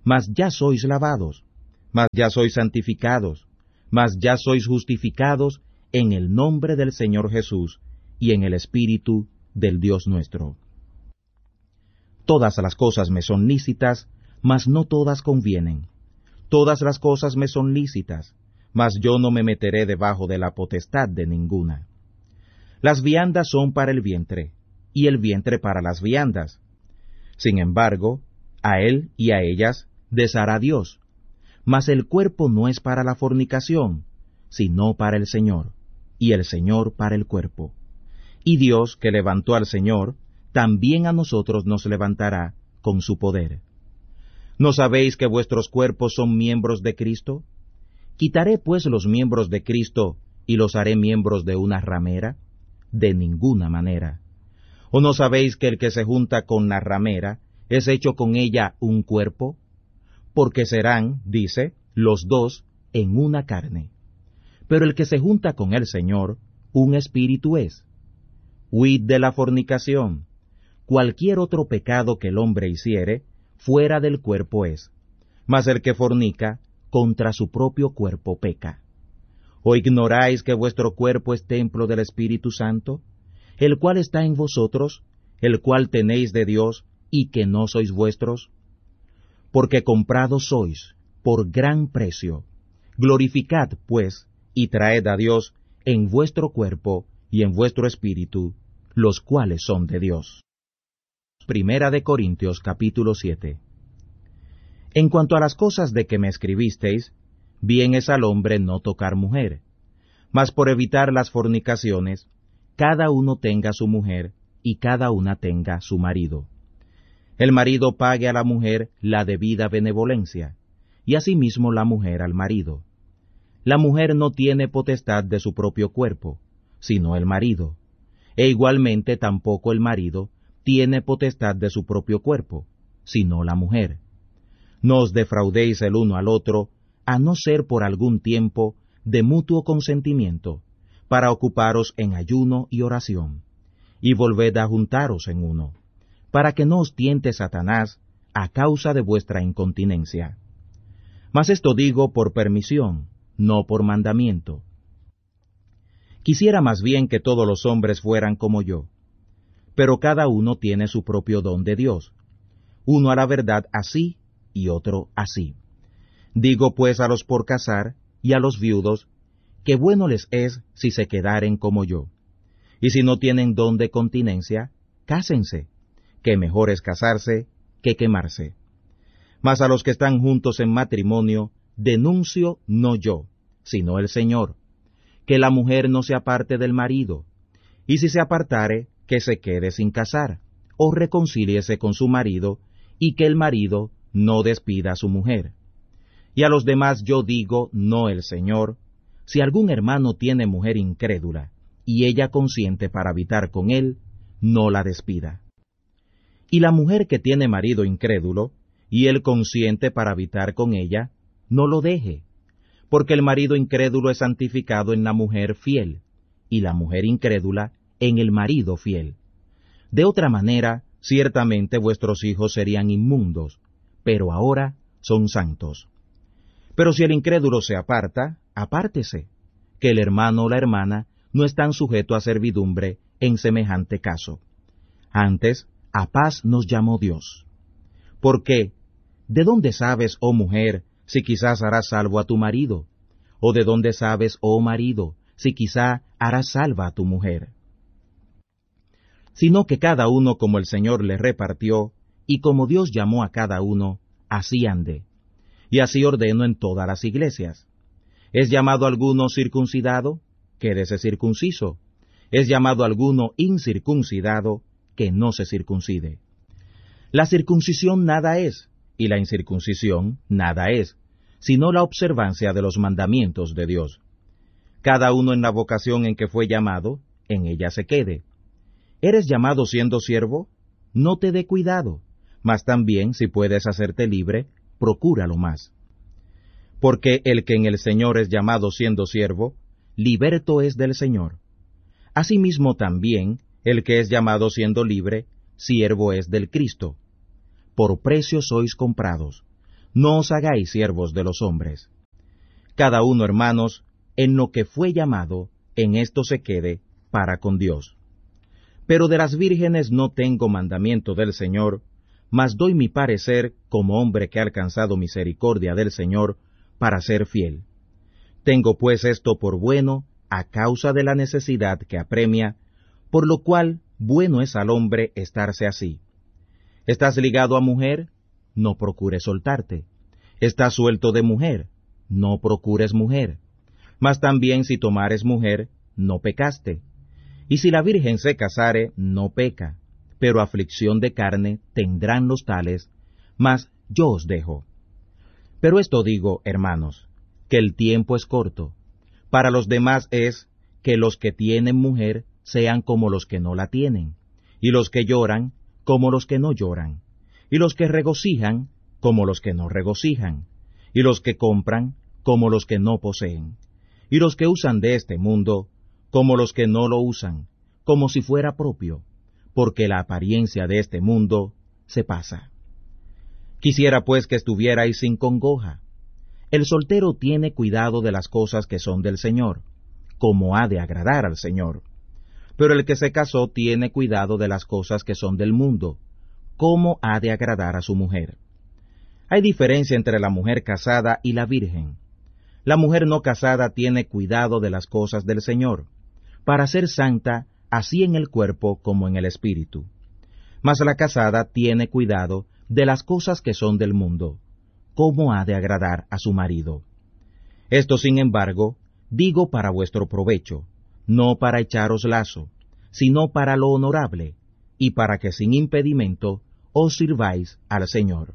A: mas ya sois lavados, mas ya sois santificados, mas ya sois justificados en el nombre del Señor Jesús y en el Espíritu del Dios nuestro. Todas las cosas me son lícitas, mas no todas convienen. Todas las cosas me son lícitas, mas yo no me meteré debajo de la potestad de ninguna. Las viandas son para el vientre, y el vientre para las viandas. Sin embargo, a él y a ellas deshará Dios. Mas el cuerpo no es para la fornicación, sino para el Señor, y el Señor para el cuerpo. Y Dios, que levantó al Señor, también a nosotros nos levantará con su poder. ¿No sabéis que vuestros cuerpos son miembros de Cristo? ¿Quitaré pues los miembros de Cristo y los haré miembros de una ramera? De ninguna manera. ¿O no sabéis que el que se junta con la ramera es hecho con ella un cuerpo? Porque serán, dice, los dos en una carne. Pero el que se junta con el Señor, un espíritu es. Huid de la fornicación. Cualquier otro pecado que el hombre hiciere, fuera del cuerpo es. Mas el que fornica, contra su propio cuerpo peca. ¿O ignoráis que vuestro cuerpo es templo del Espíritu Santo, el cual está en vosotros, el cual tenéis de Dios, y que no sois vuestros? Porque comprados sois, por gran precio. Glorificad, pues, y traed a Dios en vuestro cuerpo y en vuestro espíritu, los cuales son de Dios. Primera de Corintios capítulo siete. En cuanto a las cosas de que me escribisteis, bien es al hombre no tocar mujer, mas por evitar las fornicaciones, cada uno tenga su mujer, y cada una tenga su marido. El marido pague a la mujer la debida benevolencia, y asimismo la mujer al marido. La mujer no tiene potestad de su propio cuerpo, sino el marido, e igualmente tampoco el marido tiene potestad de su propio cuerpo, sino la mujer. No os defraudéis el uno al otro, a no ser por algún tiempo de mutuo consentimiento, para ocuparos en ayuno y oración, y volved a juntaros en uno, para que no os tiente Satanás a causa de vuestra incontinencia. Mas esto digo por permisión, no por mandamiento. Quisiera más bien que todos los hombres fueran como yo, pero cada uno tiene su propio don de Dios, uno a la verdad así y otro así. Digo pues a los por casar y a los viudos, que bueno les es si se quedaren como yo. Y si no tienen don de continencia, cásense, que mejor es casarse que quemarse. Mas a los que están juntos en matrimonio, denuncio no yo, sino el Señor, que la mujer no se aparte del marido, y si se apartare, que se quede sin casar, o reconcíliese con su marido, y que el marido no despida a su mujer. Y a los demás yo digo, no el Señor, si algún hermano tiene mujer incrédula, y ella consiente para habitar con él, no la despida. Y la mujer que tiene marido incrédulo, y él consiente para habitar con ella, no lo deje, porque el marido incrédulo es santificado en la mujer fiel, y la mujer incrédula en el marido fiel. De otra manera, ciertamente vuestros hijos serían inmundos, pero ahora son santos. Pero si el incrédulo se aparta, apártese, que el hermano o la hermana no están sujetos a servidumbre en semejante caso. Antes, a paz nos llamó Dios. Porque, ¿de dónde sabes, oh mujer, si quizás harás salvo a tu marido? ¿O de dónde sabes, oh marido, si quizá harás salva a tu mujer? Sino que cada uno como el Señor le repartió, y como Dios llamó a cada uno, así ande. Y así ordeno en todas las iglesias. ¿Es llamado alguno circuncidado? Quédese circunciso. ¿Es llamado alguno incircuncidado? Que no se circuncide. La circuncisión nada es, y la incircuncisión nada es, sino la observancia de los mandamientos de Dios. Cada uno en la vocación en que fue llamado, en ella se quede. ¿Eres llamado siendo siervo? No te dé cuidado, mas también, si puedes hacerte libre, procúralo más. Porque el que en el Señor es llamado siendo siervo, liberto es del Señor. Asimismo también, el que es llamado siendo libre, siervo es del Cristo. Por precio sois comprados. no os hagáis siervos de los hombres. Cada uno, hermanos, en lo que fue llamado, en esto se quede para con Dios. Pero de las vírgenes no tengo mandamiento del Señor, mas doy mi parecer como hombre que ha alcanzado misericordia del Señor, para ser fiel. Tengo pues esto por bueno, a causa de la necesidad que apremia, por lo cual bueno es al hombre estarse así. ¿Estás ligado a mujer? No procures soltarte. ¿Estás suelto de mujer? No procures mujer. Mas también si tomares mujer, no pecaste. Y si la virgen se casare, no peca, pero aflicción de carne tendrán los tales, mas yo os dejo. Pero esto digo, hermanos, que el tiempo es corto. Para los demás es que los que tienen mujer sean como los que no la tienen, y los que lloran como los que no lloran, y los que regocijan como los que no regocijan, y los que compran como los que no poseen, y los que usan de este mundo como los que no lo usan, como si fuera propio, porque la apariencia de este mundo se pasa. Quisiera pues que estuvierais sin congoja. El soltero tiene cuidado de las cosas que son del Señor, como ha de agradar al Señor. Pero el que se casó tiene cuidado de las cosas que son del mundo, como ha de agradar a su mujer. Hay diferencia entre la mujer casada y la virgen. La mujer no casada tiene cuidado de las cosas del Señor, para ser santa así en el cuerpo como en el espíritu. Mas la casada tiene cuidado de las cosas que son del mundo, cómo ha de agradar a su marido. Esto, sin embargo, digo para vuestro provecho, no para echaros lazo, sino para lo honorable, y para que sin impedimento os sirváis al Señor.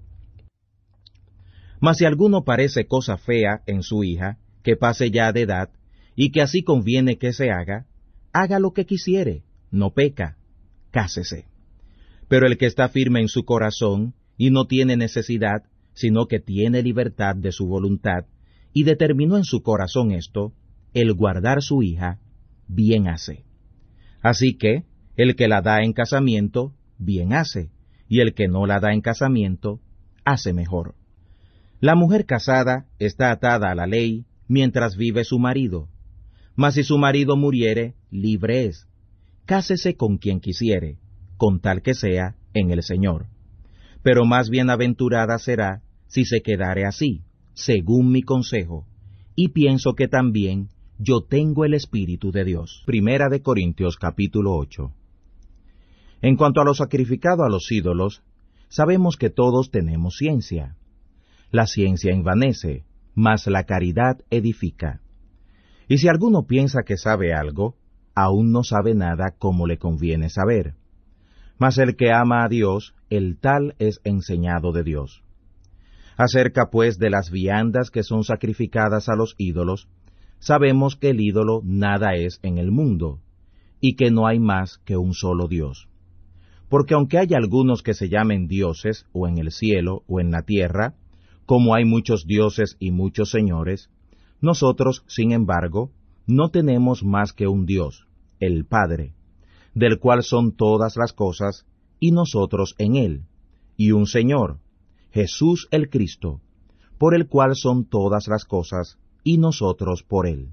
A: Mas si alguno parece cosa fea en su hija, que pase ya de edad, y que así conviene que se haga, haga lo que quisiere, no peca, cásese. Pero el que está firme en su corazón, y no tiene necesidad, sino que tiene libertad de su voluntad, y determinó en su corazón esto, el guardar su hija, bien hace. Así que, el que la da en casamiento, bien hace, y el que no la da en casamiento, hace mejor. La mujer casada está atada a la ley mientras vive su marido, mas si su marido muriere, libre es. Cásese con quien quisiere, con tal que sea en el Señor. Pero más bienaventurada será si se quedare así, según mi consejo, y pienso que también yo tengo el Espíritu de Dios. Primera de Corintios capítulo ocho. En cuanto a lo sacrificado a los ídolos, sabemos que todos tenemos ciencia. La ciencia envanece, mas la caridad edifica. Y si alguno piensa que sabe algo, aún no sabe nada como le conviene saber. Mas el que ama a Dios, el tal es enseñado de Dios. Acerca pues de las viandas que son sacrificadas a los ídolos, sabemos que el ídolo nada es en el mundo, y que no hay más que un solo Dios. Porque aunque hay algunos que se llamen dioses, o en el cielo, o en la tierra, como hay muchos dioses y muchos señores, nosotros, sin embargo, no tenemos más que un Dios, el Padre, del cual son todas las cosas, y nosotros en él, y un Señor, Jesús el Cristo, por el cual son todas las cosas, y nosotros por él.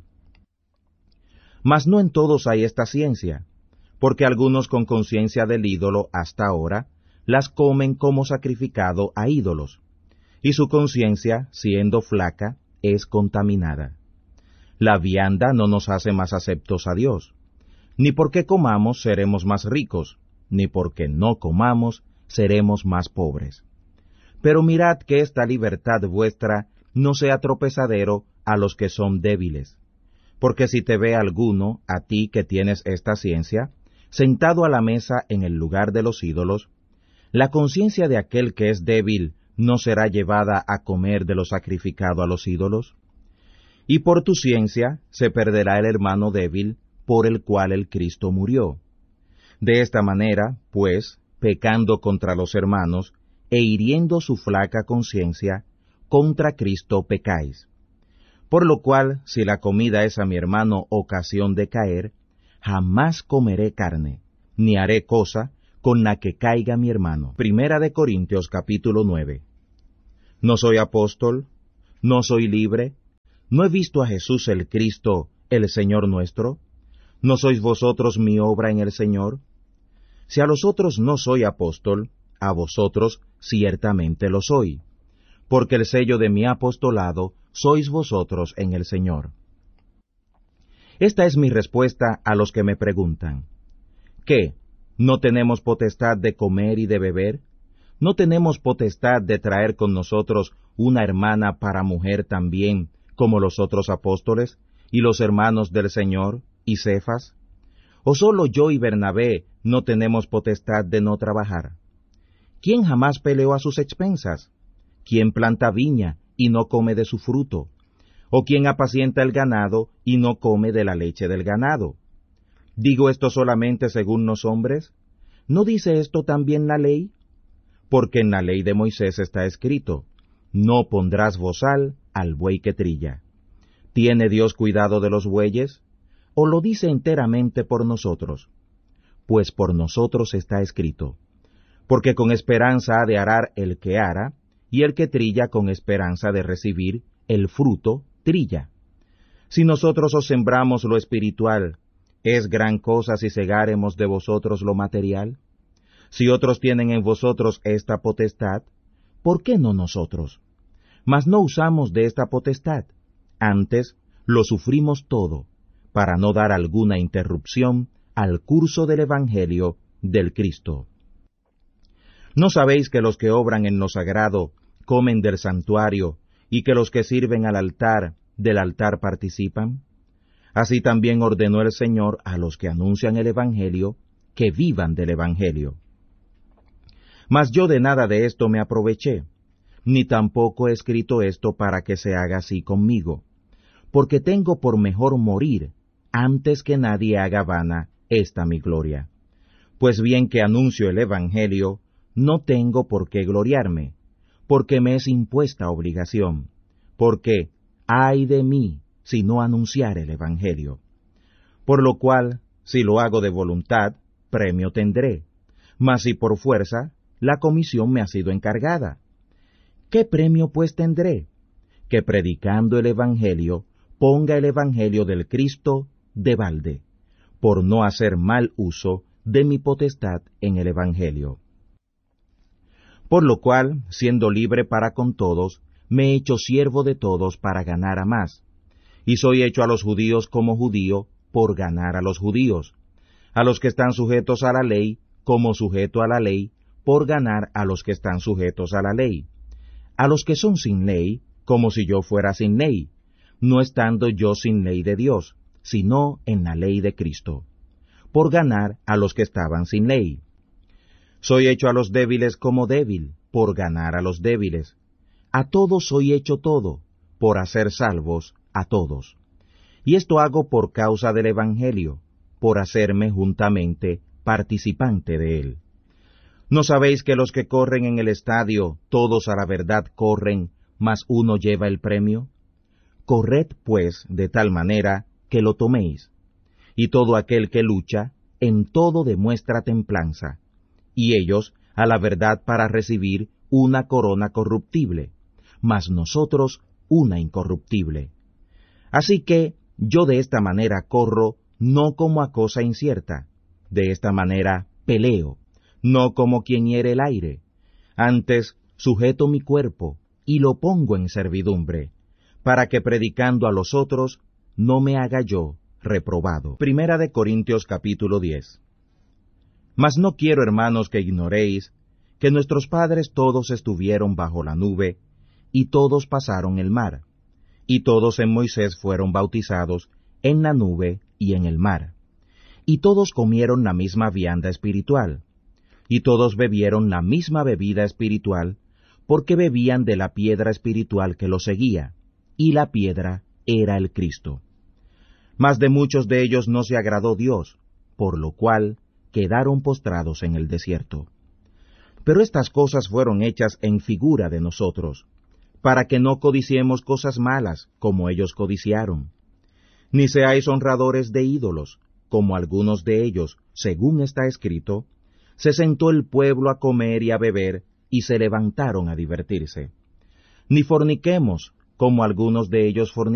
A: Mas no en todos hay esta ciencia, porque algunos con conciencia del ídolo hasta ahora, las comen como sacrificado a ídolos, y su conciencia, siendo flaca, es contaminada. La vianda no nos hace más aceptos a Dios, ni porque comamos seremos más ricos, ni porque no comamos seremos más pobres. Pero mirad que esta libertad vuestra no sea tropezadero a los que son débiles. Porque si te ve alguno, a ti que tienes esta ciencia, sentado a la mesa en el lugar de los ídolos, la conciencia de aquel que es débil no será llevada a comer de lo sacrificado a los ídolos. Y por tu ciencia se perderá el hermano débil por el cual el Cristo murió. De esta manera, pues, pecando contra los hermanos, e hiriendo su flaca conciencia, contra Cristo pecáis. Por lo cual, si la comida es a mi hermano ocasión de caer, jamás comeré carne, ni haré cosa con la que caiga mi hermano. Primera de Corintios capítulo nueve. ¿No soy apóstol? ¿No soy libre? ¿No he visto a Jesús el Cristo, el Señor nuestro? ¿No sois vosotros mi obra en el Señor? Si a los otros no soy apóstol, a vosotros ciertamente lo soy, porque el sello de mi apostolado sois vosotros en el Señor. Esta es mi respuesta a los que me preguntan: ¿qué? ¿No tenemos potestad de comer y de beber? ¿No tenemos potestad de traer con nosotros una hermana para mujer también, como los otros apóstoles, y los hermanos del Señor, y Cefas? ¿O solo yo y Bernabé no tenemos potestad de no trabajar? ¿Quién jamás peleó a sus expensas? ¿Quién planta viña y no come de su fruto? ¿O quién apacienta el ganado y no come de la leche del ganado? ¿Digo esto solamente según los hombres? ¿No dice esto también la ley? Porque en la ley de Moisés está escrito: no pondrás bozal al buey que trilla. ¿Tiene Dios cuidado de los bueyes? ¿O lo dice enteramente por nosotros? Pues por nosotros está escrito: porque con esperanza ha de arar el que ara, y el que trilla con esperanza de recibir el fruto trilla. Si nosotros os sembramos lo espiritual, ¿es gran cosa si segáremos de vosotros lo material? Si otros tienen en vosotros esta potestad, ¿por qué no nosotros? Mas no usamos de esta potestad, antes lo sufrimos todo, para no dar alguna interrupción al curso del Evangelio del Cristo. ¿No sabéis que los que obran en lo sagrado comen del santuario, y que los que sirven al altar del altar participan? Así también ordenó el Señor a los que anuncian el Evangelio, que vivan del Evangelio. Mas yo de nada de esto me aproveché, ni tampoco he escrito esto para que se haga así conmigo, porque tengo por mejor morir antes que nadie haga vana esta mi gloria. Pues bien que anuncio el Evangelio, no tengo por qué gloriarme, porque me es impuesta obligación, porque ay de mí si no anunciar el Evangelio. Por lo cual, si lo hago de voluntad, premio tendré, mas si por fuerza, la comisión me ha sido encargada. ¿Qué premio pues tendré? Que predicando el Evangelio, ponga el Evangelio del Cristo de balde, por no hacer mal uso de mi potestad en el Evangelio. Por lo cual, siendo libre para con todos, me he hecho siervo de todos para ganar a más, y soy hecho a los judíos como judío por ganar a los judíos, a los que están sujetos a la ley como sujeto a la ley, por ganar a los que están sujetos a la ley, a los que son sin ley, como si yo fuera sin ley, no estando yo sin ley de Dios, sino en la ley de Cristo, por ganar a los que estaban sin ley. Soy hecho a los débiles como débil, por ganar a los débiles. A todos soy hecho todo, por hacer salvos a todos. Y esto hago por causa del Evangelio, por hacerme juntamente participante de él. ¿No sabéis que los que corren en el estadio, todos a la verdad corren, mas uno lleva el premio? Corred, pues, de tal manera que lo toméis. Y todo aquel que lucha, en todo demuestra templanza, y ellos a la verdad para recibir una corona corruptible, mas nosotros una incorruptible. Así que yo de esta manera corro, no como a cosa incierta, de esta manera peleo, no como quien hiere el aire, antes sujeto mi cuerpo y lo pongo en servidumbre, para que predicando a los otros no me haga yo reprobado. Primera de Corintios capítulo diez. Mas no quiero, hermanos, que ignoréis que nuestros padres todos estuvieron bajo la nube, y todos pasaron el mar, y todos en Moisés fueron bautizados en la nube y en el mar, y todos comieron la misma vianda espiritual, y todos bebieron la misma bebida espiritual, porque bebían de la piedra espiritual que los seguía, y la piedra era el Cristo. Mas de muchos de ellos no se agradó Dios, por lo cual quedaron postrados en el desierto. Pero estas cosas fueron hechas en figura de nosotros, para que no codiciemos cosas malas, como ellos codiciaron. Ni seáis honradores de ídolos, como algunos de ellos, según está escrito, se sentó el pueblo a comer y a beber, y se levantaron a divertirse. ni forniquemos, como algunos de ellos fornicaron.